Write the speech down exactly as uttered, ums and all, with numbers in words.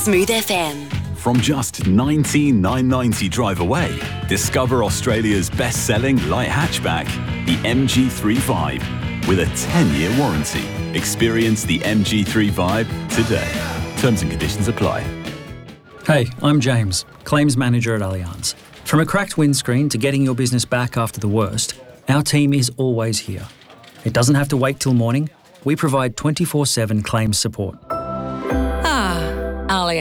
Smooth F M. From just nineteen thousand nine hundred ninety drive away, discover Australia's best-selling light hatchback, the M G three Vibe, with a ten-year warranty. Experience the M G three Vibe today. Terms and conditions apply. Hey, I'm James, Claims Manager at Allianz. From a cracked windscreen to getting your business back after the worst, our team is always here. It doesn't have to wait till morning. We provide twenty-four seven claims support. Ah, Allianz.